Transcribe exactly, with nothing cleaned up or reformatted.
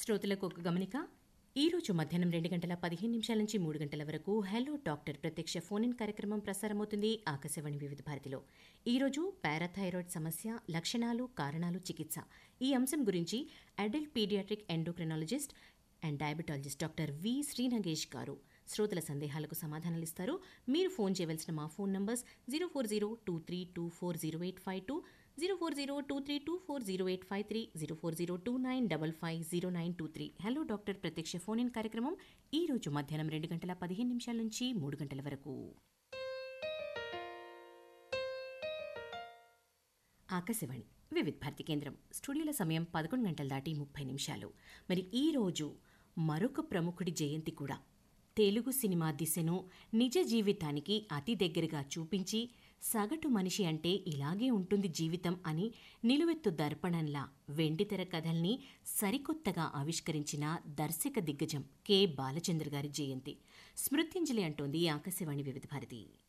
శ్రోతలకు ఒక గమనిక. ఈరోజు మధ్యాహ్నం రెండు గంటల పదిహేను నిమిషాల నుంచి మూడు గంటల వరకు హలో డాక్టర్ ప్రత్యక్ష ఫోన్ ఇన్ కార్యక్రమం ప్రసారమవుతుంది ఆకాశవాణి వివిధ భారతిలో. ఈరోజు పారాథైరాయిడ్ సమస్య, లక్షణాలు, కారణాలు, చికిత్స ఈ అంశం గురించి adult paediatric endocrinologist and diabetologist doctor V Srinagesh గారు శ్రోతల సందేహాలకు సమాధానాలు ఇస్తారు. మీరు ఫోన్ చేయవలసిన మా phone numbers zero four zero two three two four zero eight five two, zero four zero two three two four zero eight five three, zero four zero two nine double five zero nine two three. Hello doctor ప్రత్యక్ష phone in కార్యక్రమం ఈ రోజు మధ్యాహ్నం రెండు గంటల పదిహేను నిమిషాల నుంచి మూడు గంటల వరకు. ఆకాశవాణి వివిధ భారతి కేంద్రం. స్టూడియోల సమయం పదకొండు గంటల దాటి ముప్పై నిమిషాలు. మరి ఈ రోజు మరొక ప్రముఖుడి జయంతి కూడా. తెలుగు సినిమా దిశను నిజ జీవితానికి అతి దగ్గరగా చూపించి సగటు మనిషి అంటే ఇలాగే ఉంటుంది జీవితం అని నిలువెత్తు దర్పణంలా వెండితెర కథల్ని సరికొత్తగా ఆవిష్కరించిన దర్శక దిగ్గజం కె బాలచంద్ర గారి జయంతి. స్మృత్యంజలి అంటోంది ఆకాశవాణి వివిధ భారతి.